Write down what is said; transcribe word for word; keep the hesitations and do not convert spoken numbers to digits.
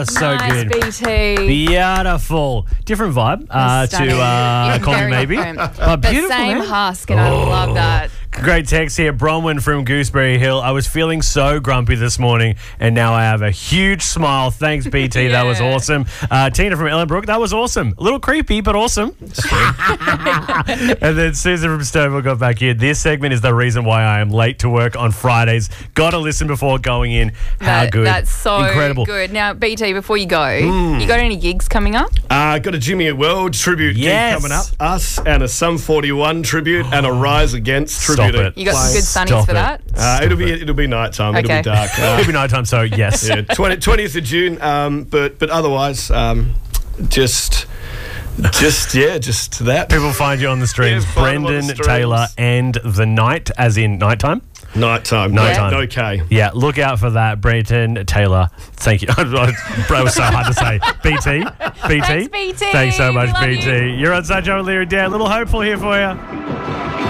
Oh, so nice, good. B T. Beautiful. Different vibe uh, to Stunning. uh, Yeah, Call Me very Maybe. different. Oh, But beautiful, same man. husk, and I love that. Great text here. Bronwyn from Gooseberry Hill. I was feeling so grumpy this morning, and now I have a huge smile. Thanks, B T. That was Yeah. awesome. Uh, Tina from Ellenbrook. That was awesome. A little creepy, but awesome. And then Susan from Stoneville got back here. This segment is the reason why I am late to work on Fridays. Got to listen before going in. How That- good. That's so Incredible. good. Now, B T, before you go, you got any gigs coming up? Uh, got a Jimmy Eat World tribute Yes. gig coming up. Us and a Sum forty-one tribute and a Rise Against Stop tribute. it. You got some good sunnies Stop for it. that? Uh, it'll be it'll be nighttime. Okay. It'll be dark. Uh, It'll be nighttime, so yes. yeah, twentieth of June. Um, but but otherwise, um, just just yeah, just that. People find you on the streams. Yeah, find them on the Brendan streams. Taylor and The Night, as in nighttime. Nighttime. Nighttime. No, no K. Yeah, look out for that. Brendan Taylor. Thank you. That was so hard to say. B T. B T. Thanks, B T. Thanks so much, We love B T. you. You're on Sanjo and Leary Dan. A little hopeful here for you.